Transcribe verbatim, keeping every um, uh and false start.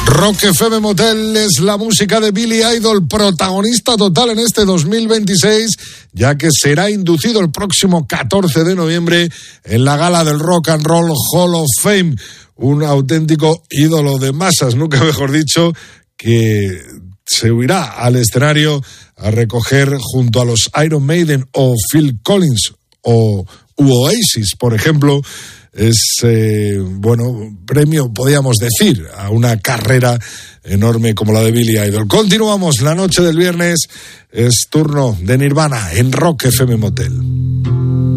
Rock F M Motel es la música de Billy Idol, protagonista total en este dos mil veintiséis, ya que será inducido el próximo catorce de noviembre en la gala del Rock and Roll Hall of Fame. Un auténtico ídolo de masas, nunca mejor dicho, que se subirá al escenario a recoger junto a los Iron Maiden o Phil Collins o Oasis, por ejemplo, es, eh, bueno, premio, podríamos decir, a una carrera enorme como la de Billy Idol. Continuamos la noche del viernes, es turno de Nirvana en Rock F M Motel.